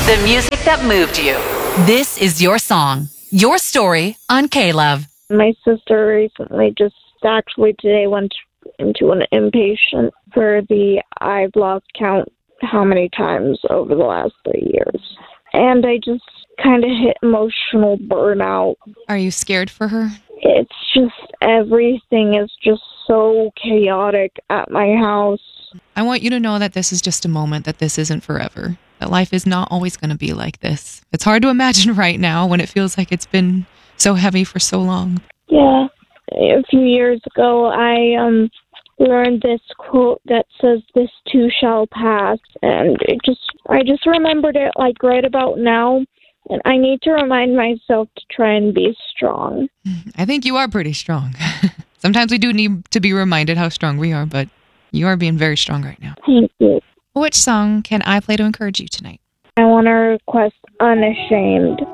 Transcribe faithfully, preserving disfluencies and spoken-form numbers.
The music that moved you. This is your song, your story on K-Love. My sister recently just actually today went into an inpatient for the I've lost count how many times over the last three years. And I just kind of hit emotional burnout. Are you scared for her? It's just everything is just so chaotic at my house. I want you to know that this is just a moment, that this isn't forever. That life is not always going to be like this. It's hard to imagine right now when it feels like it's been so heavy for so long. Yeah. A few years ago, I um learned this quote that says, "This too shall pass." And it just, I just remembered it like right about now. And I need to remind myself to try and be strong. I think you are pretty strong. Sometimes we do need to be reminded how strong we are, but you are being very strong right now. Thank you. Which song can I play to encourage you tonight? I want to request Unashamed.